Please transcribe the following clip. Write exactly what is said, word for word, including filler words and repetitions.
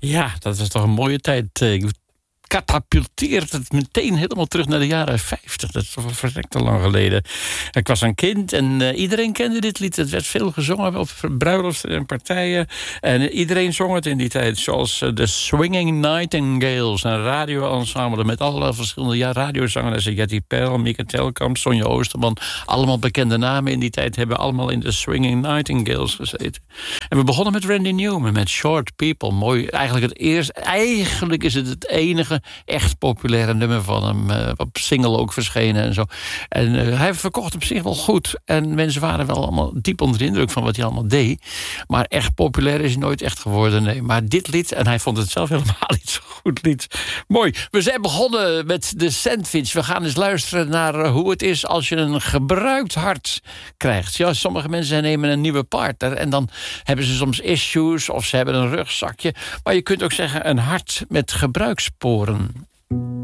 Ja, dat is toch een mooie tijd. Ik katapulteert het meteen helemaal terug naar de jaren vijftig. Dat is toch verrekt te lang geleden. Ik was een kind en uh, iedereen kende dit lied. Het werd veel gezongen op bruiloften en partijen. En uh, iedereen zong het in die tijd. Zoals uh, de Swinging Nightingales. Een radioensemble met allerlei verschillende ja, radiozangeressen. Jetty Perl, Mieke Telkamp, Sonja Oosterman. Allemaal bekende namen in die tijd. Hebben allemaal in de Swinging Nightingales gezeten. En we begonnen met Randy Newman, met Short People. Mooi, eigenlijk het eerste. Eigenlijk is het het enige echt populaire nummer van hem. Uh, op single ook verschenen en zo. En uh, hij verkocht op zich wel goed. En mensen waren wel allemaal diep onder de indruk van wat hij allemaal deed. Maar echt populair is hij nooit echt geworden. Nee. Maar dit lied, en hij vond het zelf helemaal niet zo goed lied. Mooi. We zijn begonnen met de Sandwich. We gaan eens luisteren naar uh, hoe het is als je een gebruikt hart krijgt. Ja, sommige mensen nemen een nieuwe partner en dan hebben ze soms issues of ze hebben een rugzakje. Maar je kunt ook zeggen een hart met gebruikssporen.